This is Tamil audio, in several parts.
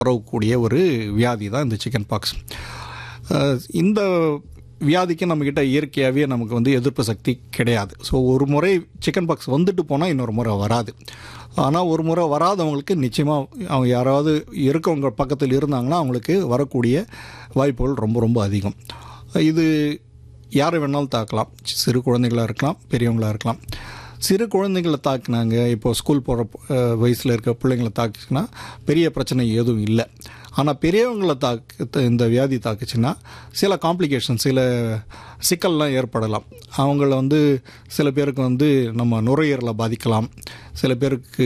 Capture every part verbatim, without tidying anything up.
பரவக்கூடிய ஒரு வியாதி தான் இந்த சிக்கன் பாக்ஸ். இந்த வியாதிக்கு நம்மக்கிட்ட இயற்கையாகவே நமக்கு வந்து எதிர்ப்பு சக்தி கிடையாது. ஸோ ஒரு முறை சிக்கன் பாக்ஸ் வந்துட்டு போனால் இன்னொரு முறை வராது. ஆனால் ஒரு முறை வராதவங்களுக்கு நிச்சயமாக அவங்க யாராவது இருக்கவங்க பக்கத்தில் இருந்தாங்கன்னா அவங்களுக்கு வரக்கூடிய வாய்ப்புகள் ரொம்ப ரொம்ப அதிகம். இது யாரை வேணாலும் தாக்கலாம். சிறு குழந்தைகளாக இருக்கலாம், பெரியவங்களாக இருக்கலாம். சிறு குழந்தைங்களை தாக்குனாங்க, இப்போது ஸ்கூல் போகிற வயசில் இருக்க பிள்ளைங்களை தாக்குச்சுன்னா பெரிய பிரச்சனை எதுவும் இல்லை. ஆனால் பெரியவங்களை தாக்கு இந்த வியாதி தாக்குச்சுன்னா சில காம்ப்ளிகேஷன், சில சிக்கல்லாம் ஏற்படலாம். அவங்கள வந்து சில பேருக்கு வந்து நம்ம நுரையீரலை பாதிக்கலாம், சில பேருக்கு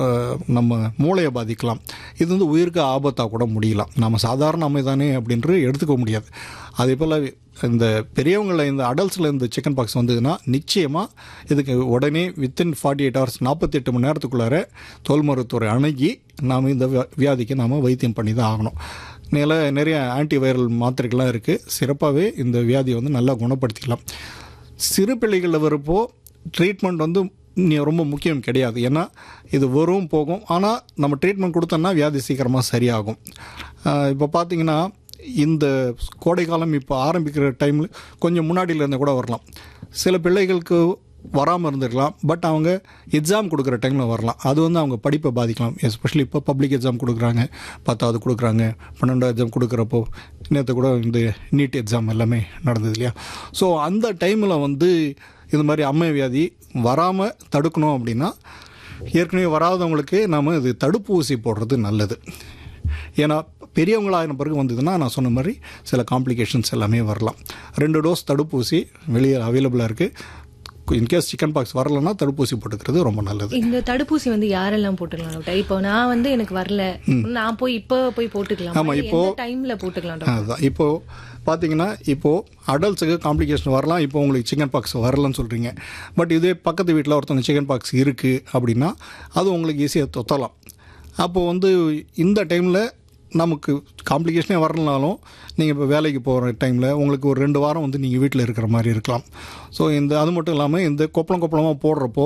நம்ம மூளையை பாதிக்கலாம். இது வந்து உயிருக்கு ஆபத்தாக கூட முடியலாம். நம்ம சாதாரண அமைதானே அப்படின்ட்டு எடுத்துக்க முடியாது. அதே போல் இந்த பெரியவங்களை இந்த அடல்ட்ஸில் இந்த சிக்கன் பாக்ஸ் வந்ததுன்னா நிச்சயமாக இதுக்கு உடனே வித்தின் ஃபார்ட்டி எயிட் ஹவர்ஸ் நாற்பத்தெட்டு மணி நேரத்துக்குள்ளார தோல் மருத்துவரை அணுகி நாம் இந்த வியாதிக்கு நாம் வைத்தியம் பண்ணி தான் ஆகணும். நில நிறைய ஆன்டிவைரல் மாத்திரைகள்லாம் இருக்குது. சிறப்பாகவே இந்த வியாதியை வந்து நல்லா குணப்படுத்திக்கலாம். சிறு பிள்ளைகளில் வரப்போ ட்ரீட்மெண்ட் வந்து ரொம்ப முக்கியம் கிடையாது. ஏன்னா இது வரும் போகும். ஆனால் நம்ம ட்ரீட்மெண்ட் கொடுத்தோம்னா வியாதி சீக்கிரமாக சரியாகும். இப்போ பார்த்திங்கன்னா இந்த கோடை காலம் இப்போ ஆரம்பிக்கிற டைமில் கொஞ்சம் முன்னாடியிலேருந்து கூட வரலாம். சில பிள்ளைகளுக்கு வராமல் இருந்துருக்கலாம், பட் அவங்க எக்ஸாம் கொடுக்குற டைமில் வரலாம். அது வந்து அவங்க படிப்பை பாதிக்கலாம். எஸ்பெஷலி இப்போ பப்ளிக் எக்ஸாம் கொடுக்குறாங்க, பத்தாவது கொடுக்குறாங்க, பன்னெண்டாவது எக்ஸாம் கொடுக்குறப்போ நேற்று கூட இந்த நீட் எக்ஸாம் எல்லாமே நடந்தது இல்லையா. ஸோ அந்த டைமில் வந்து இது மாதிரி அம்மை வியாதி வராமல் தடுக்கணும் அப்படின்னா ஏற்கனவே வராதவங்களுக்கு நாம் இது தடுப்பூசி போடுறது நல்லது. ஏன்னா பெரியவங்களாகின பிறகு வந்ததுன்னா நான் சொன்ன மாதிரி சில காம்ப்ளிகேஷன்ஸ் எல்லாமே வரலாம். ரெண்டு டோஸ் தடுப்பூசி வெளியே அவைலபிளாக இருக்குது. இன்கேஸ் சிக்கன் பாக்ஸ் வரலன்னா தடுப்பூசி போட்டுக்கிறது ரொம்ப நல்லது. இந்த தடுப்பூசி வந்து யாரெல்லாம் போட்டுக்கலாம் டாக்டர்? இப்போ நான் வந்து எனக்கு வரல, நான் போய் இப்போ போய் போட்டுக்கலாம். ஆமாம், இப்போ டைமில் போட்டுக்கலாம். அதுதான் இப்போ பார்த்தீங்கன்னா இப்போது அடல்ட்ஸுக்கு காம்ப்ளிகேஷன் வரலாம். இப்போ உங்களுக்கு சிக்கன் பாக்ஸ் வரலன்னு சொல்கிறீங்க, பட் இதே பக்கத்து வீட்டில் ஒருத்தவங்க சிக்கன் பாக்ஸ் இருக்குது அப்படின்னா அது உங்களுக்கு ஈஸியாக தொத்தலாம். அப்போது வந்து இந்த டைமில் நமக்கு காம்ப்ளிகேஷனே வரலனாலும் நீங்கள் இப்போ வேலைக்கு போகிற டைமில் உங்களுக்கு ஒரு ரெண்டு வாரம் வந்து நீங்கள் வீட்டில் இருக்கிற மாதிரி இருக்கலாம். ஸோ இந்த அது மட்டும் இல்லாமல் இந்த கொப்பளம் கொப்பளமாக போடுறப்போ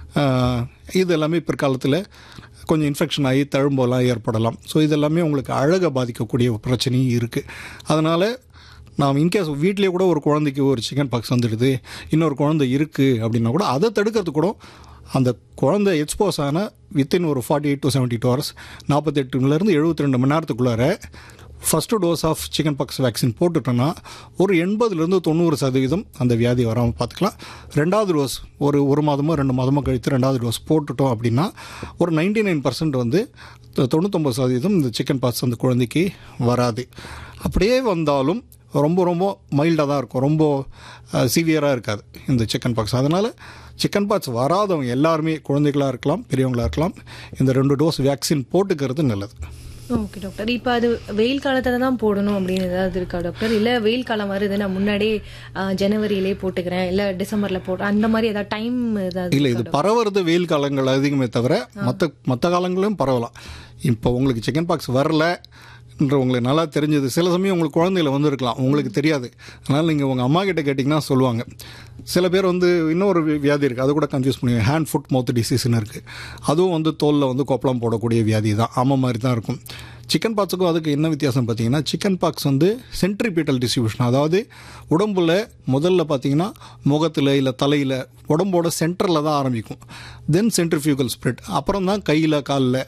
இது எல்லாமே பிற்காலத்தில் கொஞ்சம் இன்ஃபெக்ஷன் ஆகி தழும்போலாம் ஏற்படலாம். ஸோ இதெல்லாமே உங்களுக்கு அழகை பாதிக்கக்கூடிய பிரச்சனையும் இருக்குது. அதனால் நாம் இன்கேஸ் வீட்டிலே கூட ஒரு குழந்தைக்கு ஒரு சிக்கன் பாக்ஸ் வந்துடுது, இன்னொரு குழந்தை இருக்குது அப்படின்னா கூட அதை தடுக்கிறது கூட அந்த குழந்தை எக்ஸ்போஸ் ஆன வித்தின் ஒரு forty eight to seventy two hours நாற்பத்தெட்டுலேருந்து எழுபத்தி ரெண்டு மணி நேரத்துக்குள்ளார first dose of chicken box vaccine போட்டுட்டோன்னா ஒரு எண்பதுலேருந்து தொண்ணூறு சதவீதம் அந்த வியாதி வராமல் பார்த்துக்கலாம். ரெண்டாவது டோஸ் ஒரு ஒரு மாதமோ ரெண்டு மாதமோ கழித்து ரெண்டாவது டோஸ் போட்டுட்டோம் அப்படின்னா ஒரு நைன்டி நைன் பர்சன்ட் வந்து தொண்ணூத்தொம்பது சதவீதம் இந்த சிக்கன் பாக்ஸ் அந்த குழந்தைக்கு வராது. அப்படியே வந்தாலும் ரொம்ப ரொம்ப மைல்டாக தான் இருக்கும், ரொம்ப சிவியராக இருக்காது இந்த சிக்கன் பாக்ஸ். அதனால் சிக்கன் பாக்ஸ் வராதவங்க எல்லாருமே குழந்தைகளாக இருக்கலாம், பெரியவங்களாக இருக்கலாம், இந்த ரெண்டு டோஸ் வேக்சின் போட்டுக்கிறது நல்லது. Okay doctor. இப்போ அது வெயில் காலத்தில் தான் போடணும் அப்படின்னு ஏதாவது இருக்கா டாக்டர்? இல்லை வெயில் காலம் வருது நான் முன்னாடியே ஜனவரியிலே போட்டுக்கிறேன், இல்லை டிசம்பரில் போட்டு அந்த மாதிரி ஏதாவது டைம் ஏதாவது? இல்லை, இது பரவுறது வெயில் காலங்கள் அதிகமே தவிர மற்ற மற்ற காலங்களும் பரவலாம். இப்போ உங்களுக்கு சிக்கன் பாக்ஸ் வரல என்ற உங்களுக்கு நல்லா தெரிஞ்சது, சில சமயம் உங்களுக்கு குழந்தைகளை வந்துருக்கலாம், உங்களுக்கு தெரியாது. அதனால் நீங்கள் உங்கள் அம்மா கிட்ட கேட்டிங்கன்னா சொல்லுவாங்க. சில பேர் வந்து இன்னொரு வியாதி இருக்குது, அது கூட கன்ஃபியூஸ் பண்ணுவீங்க. ஹேண்ட் ஃபுட் மவுத் டிசீஸ்னு இருக்குது. அதுவும் வந்து தோலில் வந்து கொப்பளம் போடக்கூடிய வியாதி தான், அம்மா மாதிரி தான் இருக்கும். சிக்கன் பாக்ஸுக்கும் அதுக்கு என்ன வித்தியாசம் பார்த்தீங்கன்னா, சிக்கன் பாக்ஸ் வந்து சென்ட்ரிபீட்டல் டிஸ்ட்ரிபியூஷன், அதாவது உடம்புல முதல்ல பார்த்தீங்கன்னா முகத்தில் இல்லை தலையில் உடம்போட சென்டரில் தான் ஆரம்பிக்கும். தென் சென்ட்ரிஃபியூகல் ஸ்ப்ரெட், அப்புறம் தான் கையில் காலில்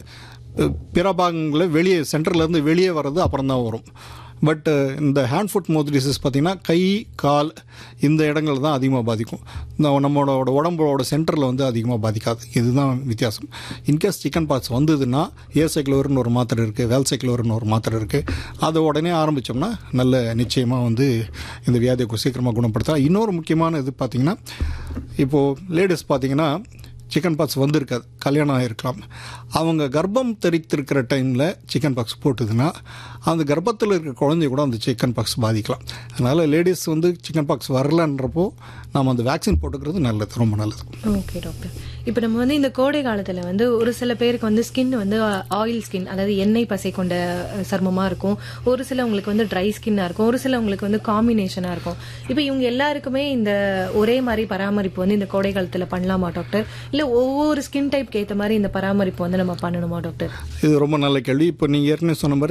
பிற பாகங்களில் வெளியே சென்டர்லேருந்து வெளியே வர்றது அப்புறம் தான் வரும். பட் இந்த ஹேண்ட் ஃபுட் மவுத் டிசீஸ் பார்த்திங்கன்னா கை கால் இந்த இடங்கள் தான் அதிகமாக பாதிக்கும். இந்த நம்மளோட உடம்போட சென்டரில் வந்து அதிகமாக பாதிக்காது. இதுதான் வித்தியாசம். இன்கேஸ் சிக்கன் பாக்ஸ் வந்ததுன்னா ஏசைக்ளோர்னு ஒரு மாத்திரை இருக்குது, வேல்சைக்ளோர்னு ஒரு மாத்திரை இருக்குது. அதை உடனே ஆரம்பித்தோம்னா நல்ல நிச்சயமாக வந்து இந்த வியாதியை சீக்கிரமாக குணப்படுத்தலாம். இன்னொரு முக்கியமான இது பார்த்திங்கன்னா, இப்போது லேடிஸ் பார்த்திங்கன்னா சிக்கன் பாக்ஸ் வந்திருக்காது, கல்யாணம் ஆகிருக்கலாம், அவங்க கர்ப்பம் தரித்திருக்கிற டைமில் சிக்கன் பாக்ஸ் போட்டுதுன்னா அந்த கர்ப்பத்தில் இருக்கிற குழந்தைய கூட அந்த சிக்கன் பாக்ஸ் பாதிக்கலாம். அதனால் லேடிஸ் வந்து சிக்கன் பாக்ஸ் வரலன்றப்போ நாம் அந்த வேக்சின் போட்டுக்கிறது நல்லது, ரொம்ப நல்லது. Okay doctor. இப்போ நம்ம வந்து இந்த கோடை காலத்தில் வந்து ஒரு சில பேருக்கு வந்து ஸ்கின் வந்து ஆயில் ஸ்கின், அதாவது எண்ணெய் பசை கொண்ட சர்மமாக இருக்கும், ஒரு சிலவங்களுக்கு வந்து ட்ரை ஸ்கின்னாக இருக்கும், ஒரு சிலவங்களுக்கு வந்து காம்பினேஷனாக இருக்கும். இப்போ இவங்க எல்லாருக்குமே இந்த ஒரே மாதிரி பராமரிப்பு வந்து இந்த கோடை காலத்தில் பண்ணலாமா டாக்டர்? இல்லை இல்ல ஒவ்வொரு ஸ்கின் டைப்க்கு ஏத்த மாதிரி இந்த பராமரிப்பு வந்து நம்ம பண்ணணுமா டாக்டர்? இது ரொம்ப நல்ல கேள்வி. இப்போ நீங்க ஏற்கனவே சொன்ன மாதிரி